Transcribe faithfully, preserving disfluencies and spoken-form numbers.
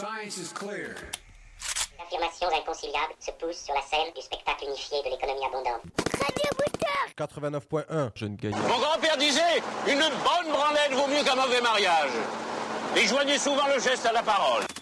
Science is clear. Affirmations inconciliables se poussent sur la scène du spectacle unifié de l'économie abondante. Radio Booster quatre-vingt-neuf point un, jeune gaillard. Mon grand-père disait, une bonne branlette vaut mieux qu'un mauvais mariage. Et joignez souvent le geste à la parole.